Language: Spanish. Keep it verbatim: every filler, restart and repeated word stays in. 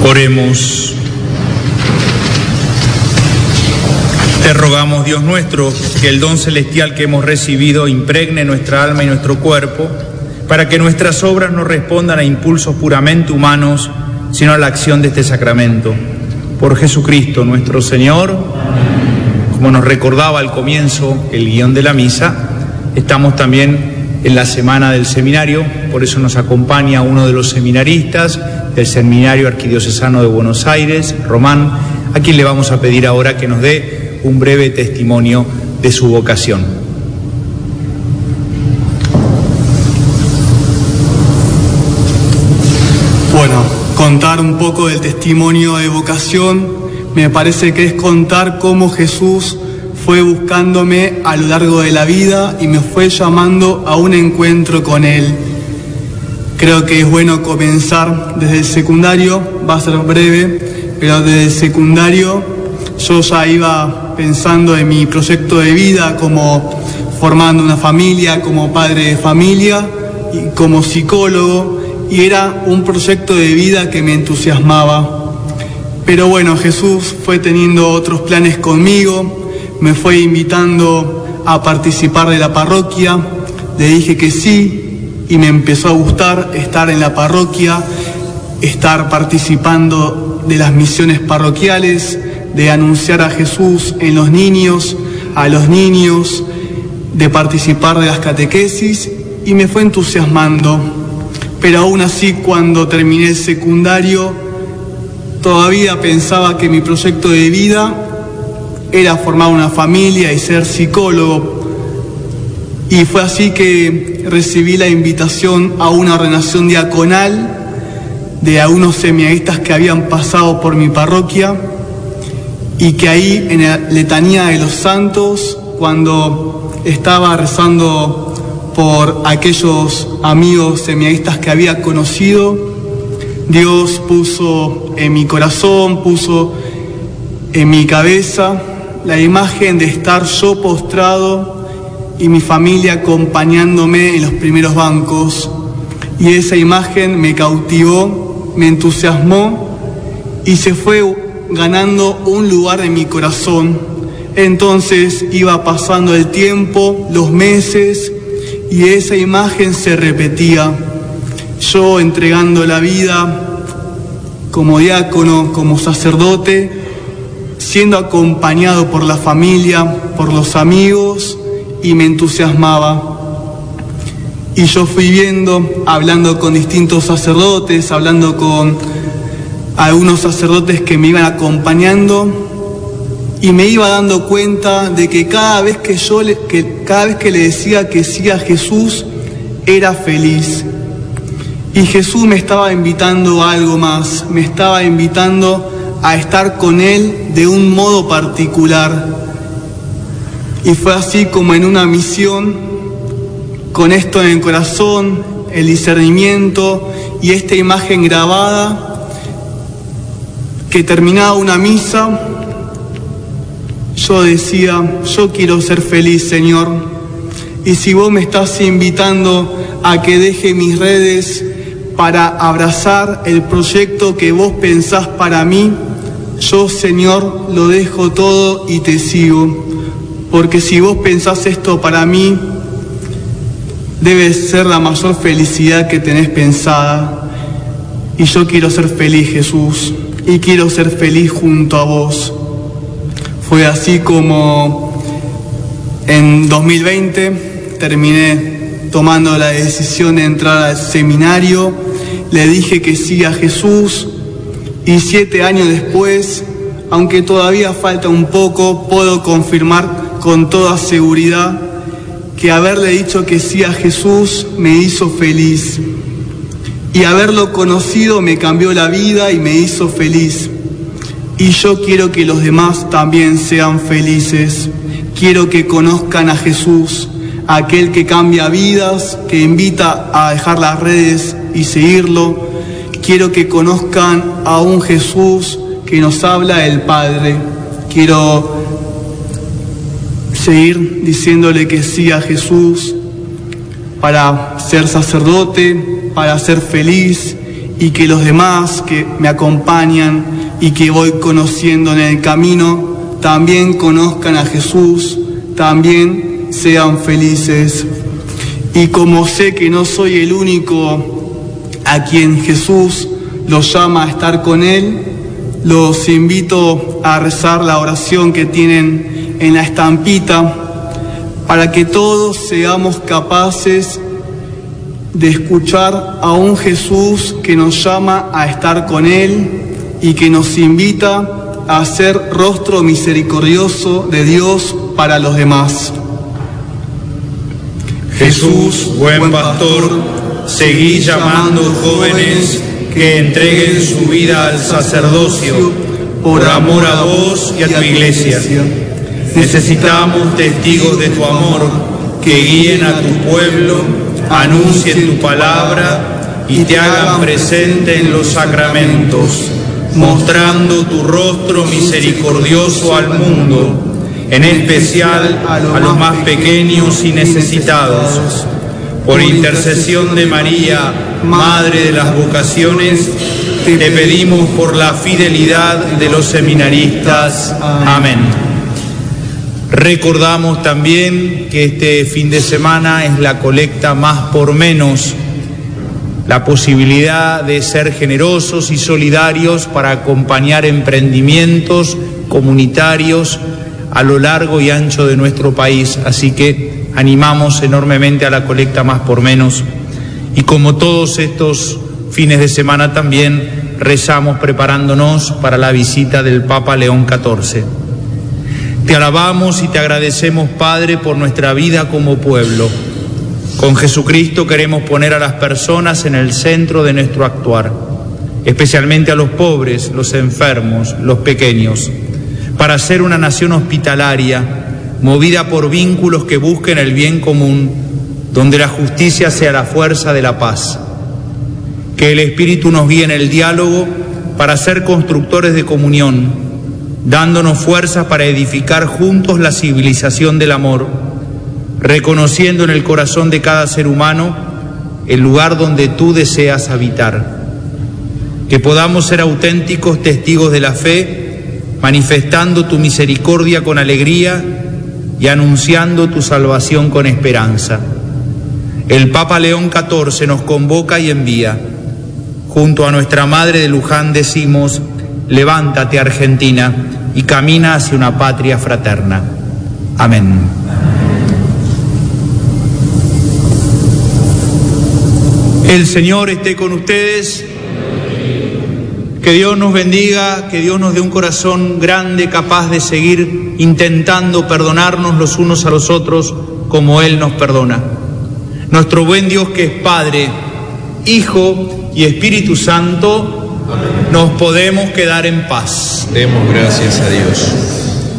Oremos. Te rogamos, Dios nuestro, que el don celestial que hemos recibido impregne nuestra alma y nuestro cuerpo, para que nuestras obras no respondan a impulsos puramente humanos, sino a la acción de este sacramento. Por Jesucristo nuestro Señor. Como nos recordaba al comienzo el guión de la misa, estamos también en la semana del seminario, por eso nos acompaña uno de los seminaristas del Seminario Arquidiocesano de Buenos Aires, Román, a quien le vamos a pedir ahora que nos dé un breve testimonio de su vocación. Bueno, contar un poco del testimonio de vocación me parece que es contar cómo Jesús fue buscándome a lo largo de la vida y me fue llamando a un encuentro con Él. Creo que es bueno comenzar desde el secundario, va a ser breve, pero desde el secundario yo ya iba pensando en mi proyecto de vida, como formando una familia, como padre de familia y como psicólogo, y era un proyecto de vida que me entusiasmaba. Pero bueno, Jesús fue teniendo otros planes conmigo, me fue invitando a participar de la parroquia, le dije que sí, y me empezó a gustar estar en la parroquia, estar participando de las misiones parroquiales, de anunciar a Jesús en los niños, a los niños, de participar de las catequesis, y me fue entusiasmando. Pero aún así, cuando terminé el secundario, todavía pensaba que mi proyecto de vida era formar una familia y ser psicólogo. Y fue así que recibí la invitación a una ordenación diaconal de algunos seminaristas que habían pasado por mi parroquia, y que ahí en la letanía de los santos, cuando estaba rezando por aquellos amigos seminaristas que había conocido, Dios puso en mi corazón, puso en mi cabeza la imagen de estar yo postrado y mi familia acompañándome en los primeros bancos. Y esa imagen me cautivó, me entusiasmó y se fue ganando un lugar en mi corazón. Entonces iba pasando el tiempo, los meses, y esa imagen se repetía. Yo entregando la vida como diácono, como sacerdote, siendo acompañado por la familia, por los amigos, y me entusiasmaba. Y yo fui viendo, hablando con distintos sacerdotes, hablando con algunos sacerdotes que me iban acompañando, y me iba dando cuenta de que cada vez que yo le, que cada vez que le decía que sí a Jesús, era feliz. Y Jesús me estaba invitando a algo más, me estaba invitando a estar con Él de un modo particular. Y fue así como en una misión, con esto en el corazón, el discernimiento y esta imagen grabada, que terminaba una misa, yo decía, yo quiero ser feliz, Señor, y si vos me estás invitando a que deje mis redes para abrazar el proyecto que vos pensás para mí, yo, Señor, lo dejo todo y te sigo. Porque si vos pensás esto para mí, debe ser la mayor felicidad que tenés pensada. Y yo quiero ser feliz, Jesús, y quiero ser feliz junto a vos. Fue así como en dos mil veinte terminé tomando la decisión de entrar al seminario, le dije que sí a Jesús, y siete años después, aunque todavía falta un poco, puedo confirmar con toda seguridad que haberle dicho que sí a Jesús me hizo feliz, y haberlo conocido me cambió la vida y me hizo feliz. Y yo quiero que los demás también sean felices. Quiero que conozcan a Jesús, aquel que cambia vidas, que invita a dejar las redes y seguirlo. Quiero que conozcan a un Jesús que nos habla del Padre. Quiero seguir diciéndole que sí a Jesús para ser sacerdote, para ser feliz y que los demás que me acompañan y que voy conociendo en el camino también conozcan a Jesús, también sean felices. Y como sé que no soy el único a quien Jesús los llama a estar con Él, los invito a rezar la oración que tienen en la estampita para que todos seamos capaces de escuchar a un Jesús que nos llama a estar con Él y que nos invita a ser rostro misericordioso de Dios para los demás. Jesús, buen pastor, seguí llamando jóvenes que entreguen su vida al sacerdocio por amor a vos y a tu iglesia. Necesitamos testigos de tu amor que guíen a tu pueblo, anuncien tu palabra y te hagan presente en los sacramentos, mostrando tu rostro misericordioso al mundo, en especial a los más pequeños y necesitados. Por intercesión de María, Madre de las Vocaciones, te pedimos por la fidelidad de los seminaristas. Amén. Recordamos también que este fin de semana es la colecta Más por Menos, la posibilidad de ser generosos y solidarios para acompañar emprendimientos comunitarios a lo largo y ancho de nuestro país. Así que animamos enormemente a la colecta Más por Menos. Y como todos estos fines de semana también rezamos preparándonos para la visita del Papa León catorce. Te alabamos y te agradecemos, Padre, por nuestra vida como pueblo. Con Jesucristo queremos poner a las personas en el centro de nuestro actuar, especialmente a los pobres, los enfermos, los pequeños, para ser una nación hospitalaria, movida por vínculos que busquen el bien común, donde la justicia sea la fuerza de la paz. Que el Espíritu nos guíe en el diálogo para ser constructores de comunión, dándonos fuerzas para edificar juntos la civilización del amor, reconociendo en el corazón de cada ser humano el lugar donde tú deseas habitar. Que podamos ser auténticos testigos de la fe, manifestando tu misericordia con alegría y anunciando tu salvación con esperanza. El Papa León catorce nos convoca y envía. Junto a nuestra Madre de Luján decimos: levántate, Argentina, y camina hacia una patria fraterna. Amén. El Señor esté con ustedes. Que Dios nos bendiga, que Dios nos dé un corazón grande, capaz de seguir intentando perdonarnos los unos a los otros como Él nos perdona. Nuestro buen Dios, que es Padre, Hijo y Espíritu Santo, nos podemos quedar en paz. Demos gracias a Dios.